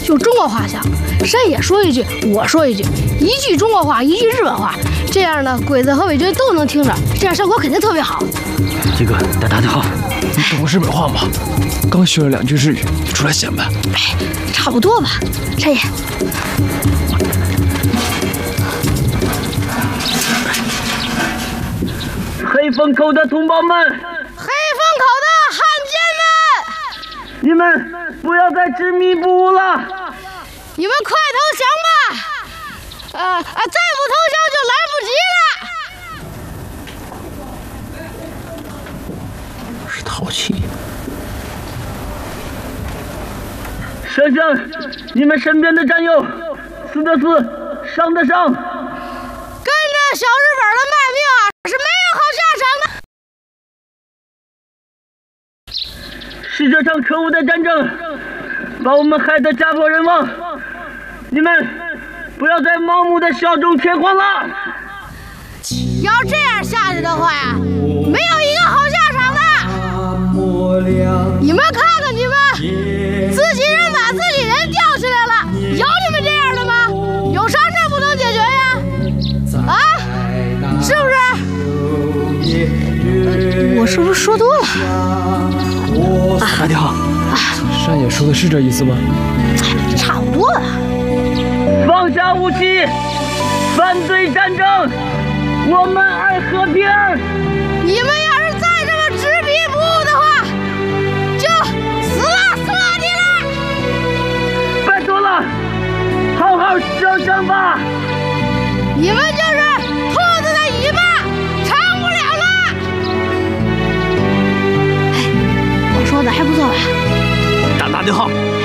用中国话讲，谁也说一句，我说一句，一句中国话，一句日本话，这样呢，鬼子和伪军都能听着，这样效果肯定特别好。 这个大家好，你懂日本话吗？刚学了2句日语，就出来显摆。 哎，差不多吧，陈爷。 黑风口的同胞们， 黑风口的汉奸们， 你们不要再执迷不悟了， 你们快投降吧！再不投降就来不及了。 是淘气。 想想你们身边的战友，死的死，伤的伤，跟着小日本的卖命啊，是没有好下场的。 是这场可恶的战争，把我们害得家破人亡。你们不要再盲目的效忠天皇了。 要这样下去的话呀，没有一个好下场的。你们看看你们，自己人把自己人吊起来了，有你们这样的吗？有啥事不能解决呀？啊，是不是？我是不是说多了？ 大弟好，山野说的是这意思吗？ 差不多了。 放下武器，反对战争，我们爱和平。 你们要是再这么执迷不悟的话，就死你了！ 拜托了，好好想想吧。 你们就是兔子的尾巴，长不了了。哎，我说的还不错吧？ 大弟好。